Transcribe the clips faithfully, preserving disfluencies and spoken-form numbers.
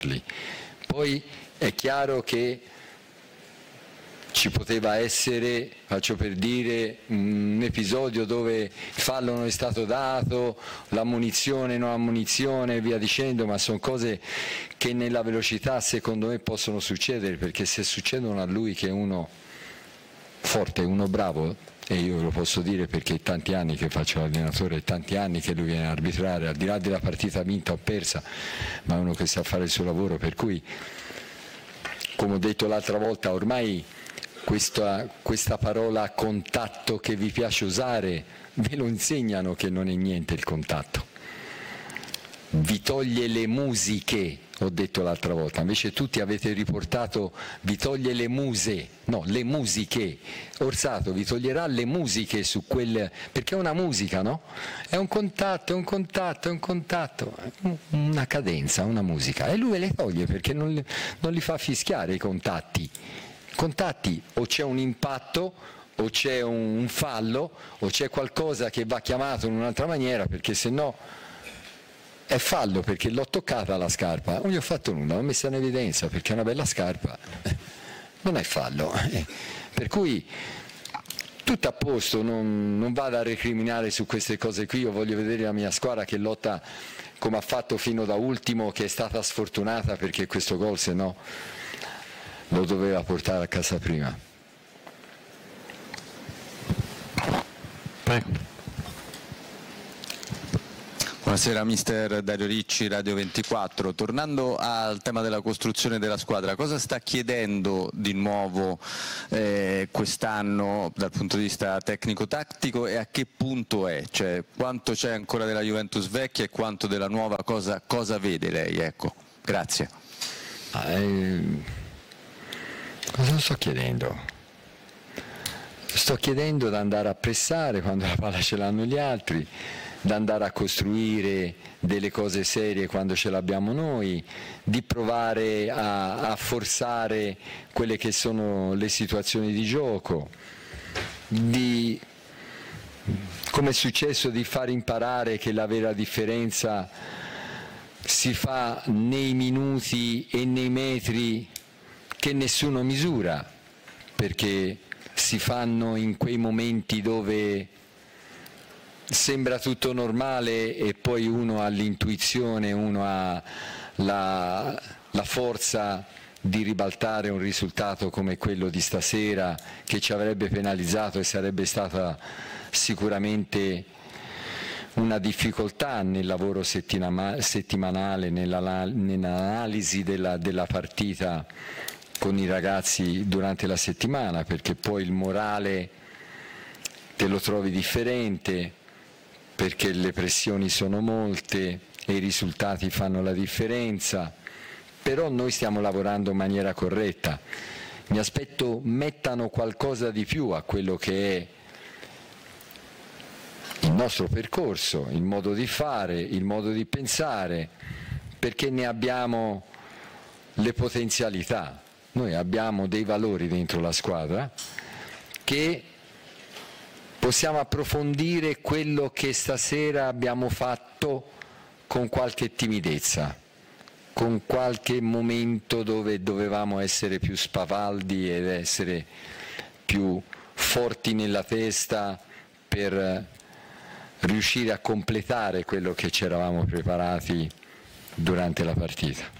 Poi è chiaro che ci poteva essere, faccio per dire, un episodio dove il fallo non è stato dato, la munizione, non la munizione e via dicendo, ma sono cose che nella velocità secondo me possono succedere, perché se succedono a lui che è uno forte, uno bravo, e io lo posso dire perché è tanti anni che faccio l'allenatore, è tanti anni che lui viene a arbitrare, al di là della partita vinta o persa, ma è uno che sa fare il suo lavoro, per cui, come ho detto l'altra volta, ormai Questa, questa parola contatto che vi piace usare, ve lo insegnano che non è niente il contatto. Vi toglie le musiche, ho detto l'altra volta, invece tutti avete riportato vi toglie le muse, no, le musiche. Orsato vi toglierà le musiche su quel, perché è una musica, no? È un contatto, è un contatto, è un contatto, una cadenza, una musica, e lui ve le toglie perché non li, non li fa fischiare i contatti. Contatti, o c'è un impatto, o c'è un fallo, o c'è qualcosa che va chiamato in un'altra maniera, perché se no è fallo, perché l'ho toccata la scarpa, non gli ho fatto nulla, l'ho messa in evidenza perché è una bella scarpa, non è fallo. Per cui tutto a posto, non, non vado a recriminare su queste cose qui, io voglio vedere la mia squadra che lotta come ha fatto fino da ultimo, che è stata sfortunata perché questo gol se no lo doveva portare a casa prima. Prego. Buonasera mister Dario Ricci, Radio ventiquattro. Tornando al tema della costruzione della squadra, cosa sta chiedendo di nuovo eh, quest'anno dal punto di vista tecnico-tattico e a che punto è? Cioè, quanto c'è ancora della Juventus vecchia e quanto della nuova, cosa, cosa vede lei? Ecco. Grazie. Ah, eh... Cosa sto chiedendo? Sto chiedendo di andare a pressare quando la palla ce l'hanno gli altri, di andare a costruire delle cose serie quando ce l'abbiamo noi, di provare a, a forzare quelle che sono le situazioni di gioco, di, come è successo, di far imparare che la vera differenza si fa nei minuti e nei metri che nessuno misura, perché si fanno in quei momenti dove sembra tutto normale e poi uno ha l'intuizione, uno ha la, la forza di ribaltare un risultato come quello di stasera, che ci avrebbe penalizzato e sarebbe stata sicuramente una difficoltà nel lavoro settimanale, nell'analisi della, della partita con i ragazzi durante la settimana, perché poi il morale te lo trovi differente, perché le pressioni sono molte e i risultati fanno la differenza, però noi stiamo lavorando in maniera corretta. Mi aspetto mettano qualcosa di più a quello che è il nostro percorso, il modo di fare, il modo di pensare, perché ne abbiamo le potenzialità. Noi abbiamo dei valori dentro la squadra che possiamo approfondire quello che stasera abbiamo fatto con qualche timidezza, con qualche momento dove dovevamo essere più spavaldi ed essere più forti nella testa per riuscire a completare quello che ci eravamo preparati durante la partita.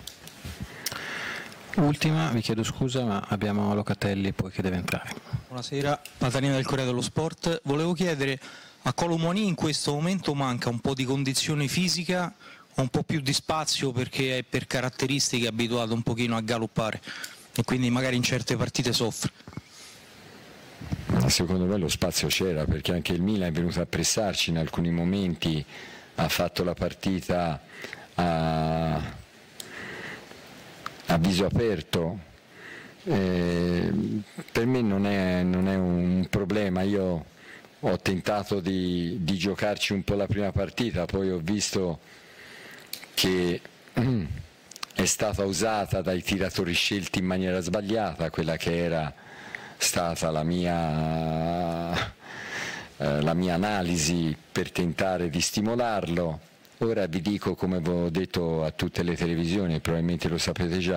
Ultima, vi chiedo scusa, ma abbiamo Locatelli poi che deve entrare. Buonasera, Patanina del Corriere dello Sport. Volevo chiedere a Colomoni, in questo momento manca un po' di condizione fisica, un po' più di spazio, perché è per caratteristiche abituato un pochino a galoppare e quindi magari in certe partite soffre. Secondo me lo spazio c'era, perché anche il Milan è venuto a pressarci in alcuni momenti, ha fatto la partita a, a viso aperto. Eh, per me non è, non è un problema. Io ho tentato di, di giocarci un po' la prima partita, poi ho visto che è stata usata dai tiratori scelti in maniera sbagliata, quella che era stata la mia, eh, la mia analisi per tentare di stimolarlo. Ora vi dico, come avevo detto a tutte le televisioni, probabilmente lo sapete già,